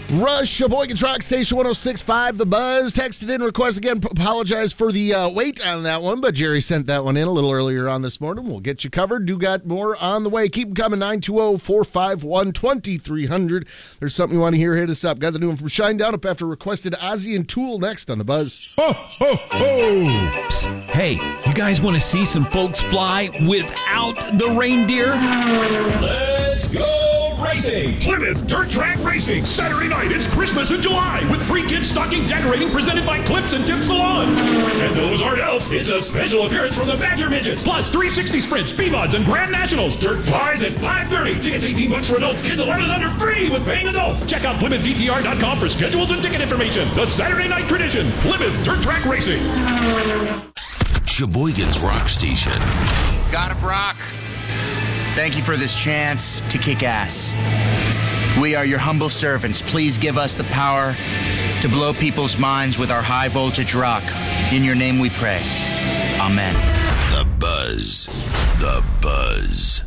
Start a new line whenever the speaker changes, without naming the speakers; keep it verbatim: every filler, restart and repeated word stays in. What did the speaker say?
Rush, Sheboygan's Rock Station one oh six point five, The Buzz. Texted in, request again, apologize for the uh, wait on that one, but Jerry sent that one in a little earlier on this morning. We'll get you covered. Do got more on the way. Keep them coming, nine two zero, four five one, two three zero zero. There's something you want to hear, hit us up. Got the new one from Shinedown up after requested Ozzy and Tool next on The Buzz.
Ho, ho, ho!
Psst. Hey, you guys want to see some folks fly without the reindeer?
Let's go racing! Plymouth Dirt Track Racing. Saturday night, it's Christmas in July with free kids stocking decorating presented by Clips and Tip Salon. And those aren't else. It's a special appearance from the Badger Midgets. Plus three sixty sprints, B-Mods, and Grand Nationals. Dirt flies at five thirty. Tickets eighteen bucks for adults, kids eleven and under free with paying adults. Check out Plymouth D T R dot com for schedules and ticket information. The Saturday night tradition. Plymouth Dirt Track Racing.
Sheboygan's Rock Station.
God of Rock, thank you for this chance to kick ass. We are your humble servants. Please give us the power to blow people's minds with our high voltage rock. In your name we pray. Amen.
The Buzz. The Buzz.